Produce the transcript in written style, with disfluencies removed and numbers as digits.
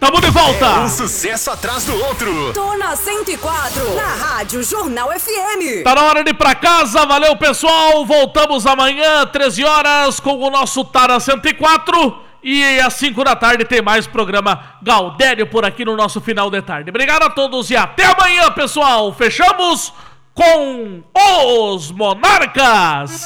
Tamo de volta. Um sucesso atrás do outro. Tô na 104, na Rádio Jornal FM. Tá na hora de ir pra casa, valeu pessoal, voltamos amanhã, 13 horas, com o nosso Tara 104, e às 5 da tarde tem mais programa Gaudério por aqui no nosso final de tarde. Obrigado a todos e até amanhã, pessoal, fechamos com os Monarcas.